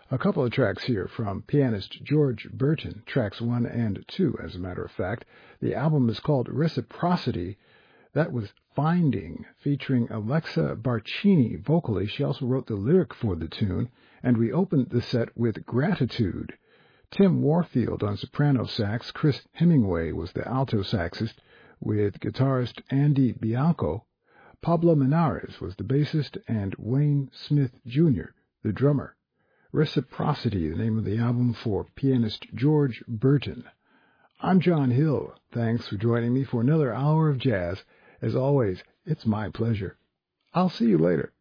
A couple of tracks here from pianist George Burton, tracks 1 and 2, as a matter of fact. The album is called Reciprocity. That was Finding, featuring Alexa Barcini vocally. She also wrote the lyric for the tune, and we opened the set with Gratitude. Tim Warfield on soprano sax, Chris Hemingway was the alto saxist, with guitarist Andy Bianco. Pablo Minares was the bassist, and Wayne Smith Jr., the drummer. Reciprocity, the name of the album for pianist George Burton. I'm John Hill. Thanks for joining me for another hour of jazz. As always, it's my pleasure. I'll see you later.